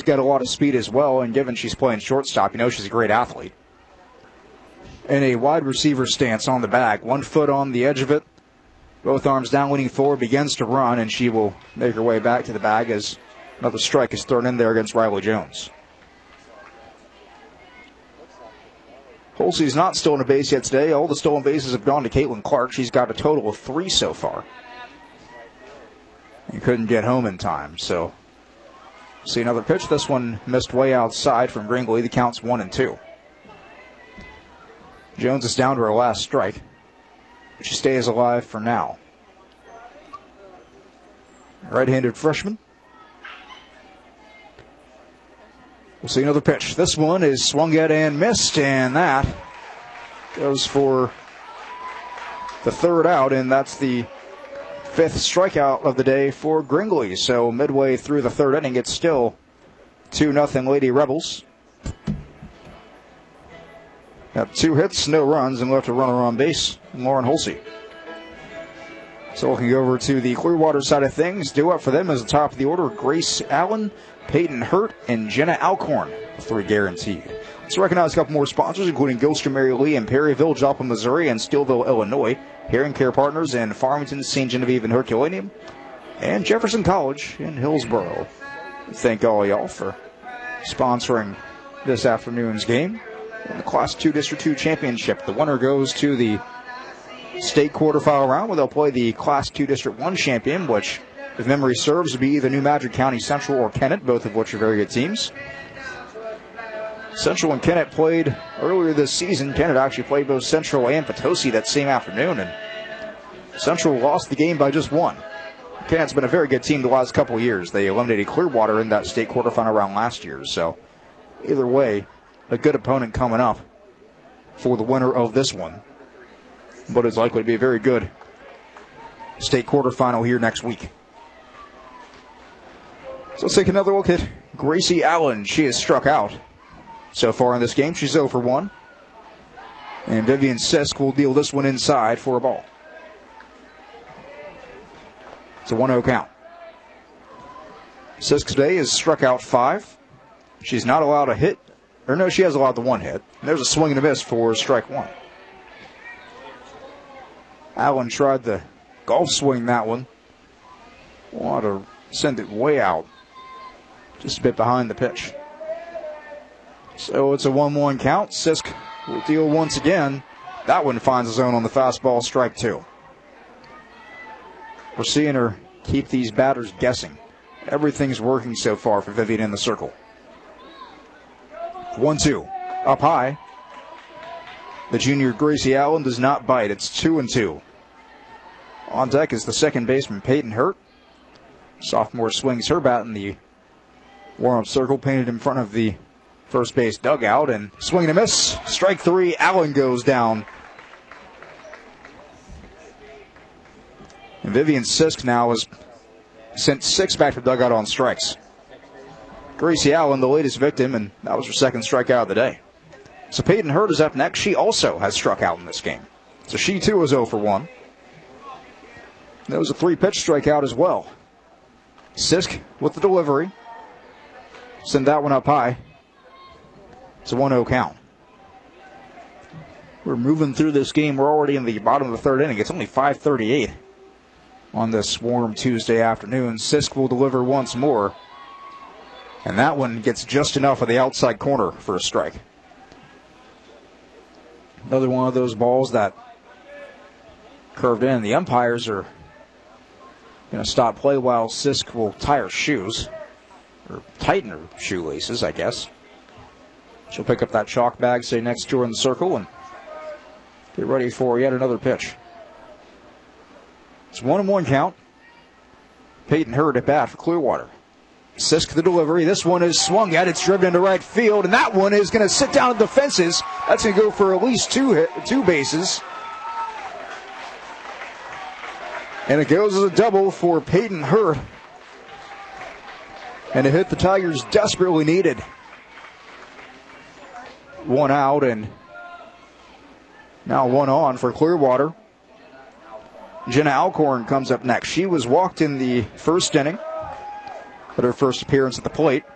got a lot of speed as well, and given she's playing shortstop, you know she's a great athlete. In a wide receiver stance on the bag, 1 foot on the edge of it, both arms down, leaning forward, begins to run, and she will make her way back to the bag as another strike is thrown in there against Riley Jones. Holsey's not stolen a base yet today. All the stolen bases have gone to Caitlin Clark. She's got a total of 3 so far. And couldn't get home in time, so see another pitch. This one missed way outside from Gringley. The count's 1-2. Jones is down to her last strike. She stays alive for now. Right-handed freshman. We'll see another pitch. This one is swung at and missed, and that goes for the 3rd out, and that's the 5th strikeout of the day for Gringley. So midway through the 3rd inning, it's still 2-0 Lady Rebels. Got 2 hits, no runs, and left a runner on base, Lauren Holsey. So looking over to the Clearwater side of things, due up for them is the top of the order, Grace Allen, Peyton Hurt, and Jenna Alcorn, 3 guaranteed. Let's recognize a couple more sponsors, including Gilster Mary Lee in Perryville, Joplin, Missouri, and Steelville, Illinois, Hearing Care Partners in Farmington, St. Genevieve, and Herculaneum, and Jefferson College in Hillsboro. Thank all y'all for sponsoring this afternoon's game. In the Class 2 District 2 Championship, the winner goes to the state quarterfinal round where they'll play the Class 2 District 1 champion, which, if memory serves, would be either New Madrid County Central or Kennett, both of which are very good teams. Central and Kennett played earlier this season. Kennett actually played both Central and Potosi that same afternoon, and Central lost the game by just 1. Kennett's been a very good team the last couple of years. They eliminated Clearwater in that state quarterfinal round last year, so either way, a good opponent coming up for the winner of this one. But it's likely to be a very good state quarterfinal here next week. So let's take another look at Gracie Allen. She has struck out so far in this game. She's 0 for 1. And Vivian Sisk will deal this one inside for a ball. It's a 1-0 count. Sisk today has struck out 5. She's not allowed a hit. Or no, she has allowed the 1 hit. And there's a swing and a miss for strike 1. Allen tried the golf swing that one. Wanted to send it way out. Just a bit behind the pitch. So it's a 1-1 count. Sisk will deal once again. That one finds a zone on the fastball, strike 2. We're seeing her keep these batters guessing. Everything's working so far for Vivian in the circle. 1-2. Up high. The junior Gracie Allen does not bite. It's 2-2. On deck is the second baseman Peyton Hurt. Sophomore swings her bat in the warm-up circle, painted in front of the first base dugout, and swing and a miss. Strike 3. Allen goes down. And Vivian Sisk now has sent 6 back to the dugout on strikes. Gracie Allen, the latest victim, and that was her second strikeout of the day. So Peyton Hurt is up next. She also has struck out in this game. So she too is 0 for 1. That was a 3-pitch strikeout as well. Sisk with the delivery. Send that one up high. It's a 1-0 count. We're moving through this game. We're already in the bottom of the 3rd inning. It's only 5:38 on this warm Tuesday afternoon. Sisk will deliver once more. And that one gets just enough of the outside corner for a strike. Another one of those balls that curved in. The umpires are going to stop play while Sisk will tie her shoes. Or tighten her shoelaces, I guess. She'll pick up that chalk bag, stay next to her in the circle, and get ready for yet another pitch. It's 1-1 count. Peyton Hurt at bat for Clearwater. Sisk the delivery. This one is swung at. It's driven into right field, and that one is going to sit down at the fences. That's going to go for at least two bases. And it goes as a double for Peyton Hurt. And a hit the Tigers desperately needed. 1 out and now 1 on for Clearwater. Jenna Alcorn comes up next. She was walked in the first inning, but her first appearance at the plate.